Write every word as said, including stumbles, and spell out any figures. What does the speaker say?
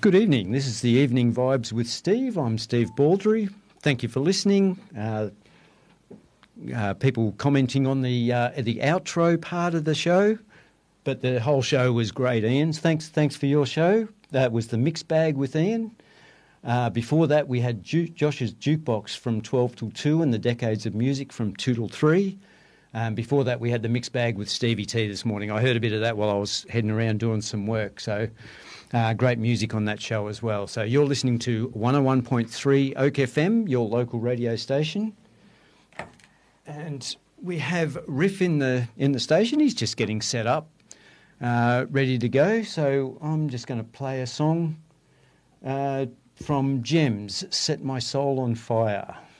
Good evening. This is the Evening Vibes with Steve. I'm Steve Baldry. Thank you for listening. Uh, uh, people commenting on the uh, the outro part of the show, but the whole show was great. Ian, thanks thanks for your show. That was the Mixed Bag with Ian. Uh, before that, we had Ju- Josh's Jukebox from twelve till two and the Decades of Music from two till three. Um, before that, we had the Mixed Bag with Stevie T this morning. I heard a bit of that while I was heading around doing some work. So uh, great music on that show as well. So you're listening to one oh one point three Oak F M, your local radio station. And we have Riff in the in the station. He's just getting set up, uh, ready to go. So I'm just going to play a song uh, from Gems, Set My Soul on Fire.